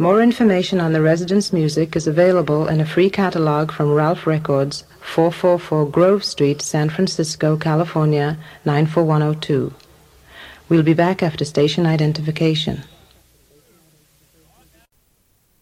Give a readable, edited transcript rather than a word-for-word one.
More information on the residence music is available in a free catalog from Ralph Records, 444 Grove Street, San Francisco, California, 94102. We'll be back after station identification.